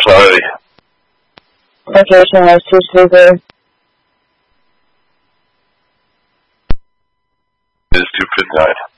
already. Okay, so I see Sleeper. It is 2:59.